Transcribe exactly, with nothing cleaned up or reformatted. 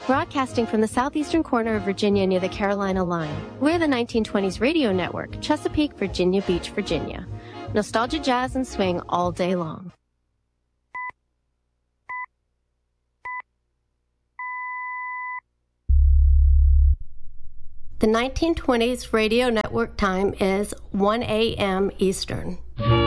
Broadcasting from the southeastern corner of Virginia near the Carolina line, we're the nineteen twenties radio network, Chesapeake, Virginia Beach, Virginia. Nostalgia, jazz, and swing all day long. The nineteen twenties radio network time is one a m Eastern.